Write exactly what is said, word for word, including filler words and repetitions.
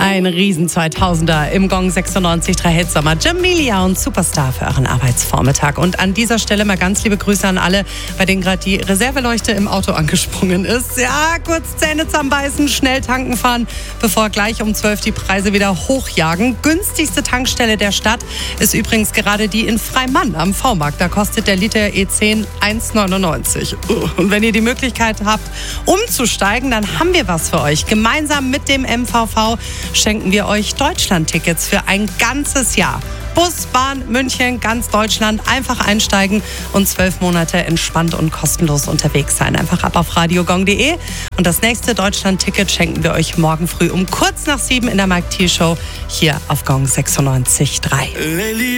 Ein riesen zweitausender im Gong sechsundneunzig Komma drei Hitsommer. Jamelia und Superstar für euren Arbeitsvormittag. Und an dieser Stelle mal ganz liebe Grüße an alle, bei denen gerade die Reserveleuchte im Auto angesprungen ist. Ja, kurz Zähne zusammenbeißen, schnell tanken fahren, bevor gleich um zwölf die Preise wieder hochjagen. Günstigste Tankstelle der Stadt ist übrigens gerade die in Freimann am V-Markt. Da kostet der Liter E zehn eins Komma neunundneunzig. Und wenn ihr die Möglichkeit habt, umzusteigen, dann haben wir was für euch. Gemeinsam mit dem M V V schenken wir euch Deutschland-Tickets für ein ganzes Jahr. Bus, Bahn, München, ganz Deutschland. Einfach einsteigen und zwölf Monate entspannt und kostenlos unterwegs sein. Einfach ab auf radiogong punkt de. Und das nächste Deutschland-Ticket schenken wir euch morgen früh um kurz nach sieben in der Mike Thiel Show hier auf Gong sechsundneunzig Komma drei.